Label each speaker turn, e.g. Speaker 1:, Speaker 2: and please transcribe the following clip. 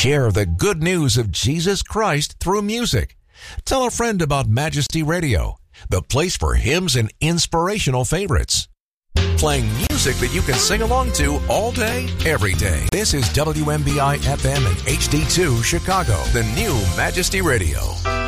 Speaker 1: Share the good news of Jesus Christ through music. Tell a friend about Majesty Radio, the place for hymns and inspirational favorites. Playing music that you can sing along to all day, every day. This is WMBI FM and HD2 Chicago, the new Majesty Radio.